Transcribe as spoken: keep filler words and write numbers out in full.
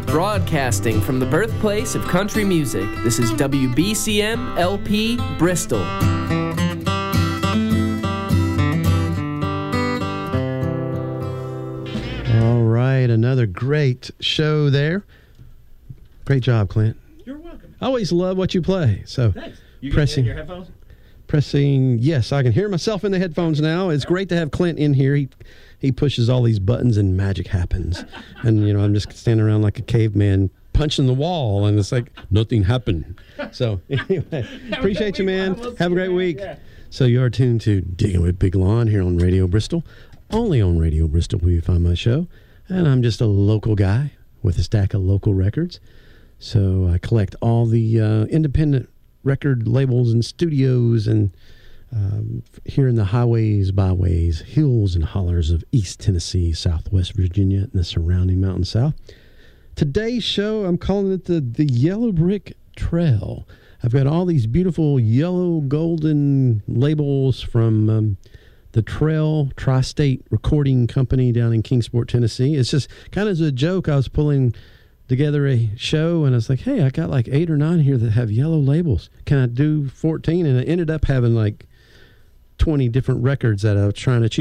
Broadcasting from the birthplace of country music, this is W B C M L P Bristol. All right, another great show there. Great job, Clint. You're welcome. I always love what you play. So Thanks. You pressing, get your headphones? Pressing, yes, I can hear myself in the headphones now. It's great to have Clint in here. He he pushes all these buttons and magic happens. And, you know, I'm just standing around like a caveman punching the wall, and it's like nothing happened. So, anyway, appreciate you, man. Have a great week. Yeah. So you are tuned to Digging with Big Lon here on Radio Bristol. Only on Radio Bristol will you find my show. And I'm just a local guy with a stack of local records. So I collect all the uh, independent record labels and studios and um, here in the highways, byways, hills and hollers of East Tennessee, Southwest Virginia, and the surrounding Mountain South. Today's show, I'm calling it the, the Yellow Brick Trail. I've got all these beautiful yellow golden labels from um, the Trail Tri-State Recording Company down in Kingsport, Tennessee. It's just kind of as a joke. I was pulling together a show, and I was like, hey, I got like eight or nine here that have yellow labels. Can I do fourteen? And I ended up having like twenty different records that I was trying to choose.